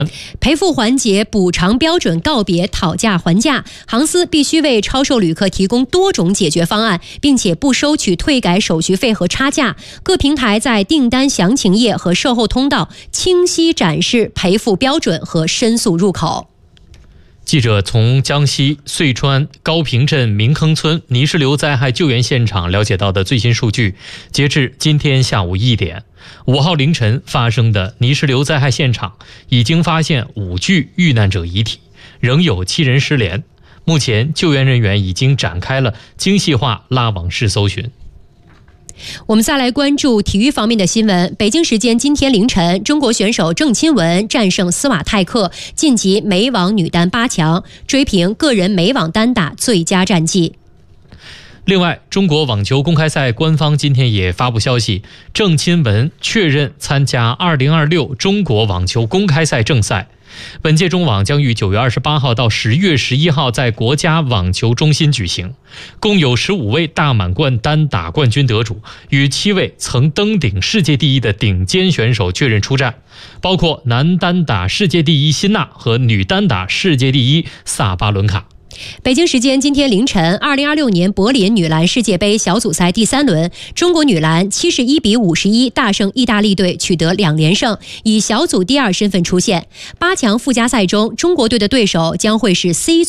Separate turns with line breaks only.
赔付环节补偿标准告别讨价还价，航司必须为超售旅客提供多种解决方案，并且不收取退改手续费和差价。各平台在订单详情页和售后通道清晰展示赔付标准和申诉入口。
记者从江西遂川高坪镇明坑村泥石流灾害救援现场了解到的最新数据，截至今天下午1点，5号凌晨发生的泥石流灾害现场已经发现5具遇难者遗体，仍有7人失联。目前救援人员已经展开了精细化拉网式搜寻。
我们再来关注体育方面的新闻。北京时间今天凌晨，中国选手郑钦文战胜斯瓦泰克，晋级美网女单8强，追平个人美网单打最佳战绩。
另外，中国网球公开赛官方今天也发布消息，郑钦文确认参加2026中国网球公开赛正赛。本届中网将于9月28号到10月11号在国家网球中心举行，共有15位大满贯单打冠军得主与7位曾登顶世界第一的顶尖选手确认出战，包括男单打世界第一辛纳和女单打世界第一萨巴伦卡。
北京时间今天凌晨，2026年柏林女篮世界杯小组赛第3轮，中国女篮71比51大胜意大利队，取得2连胜，以小组第2身份出现。8强附加赛中，中国队的对手将会是 C 组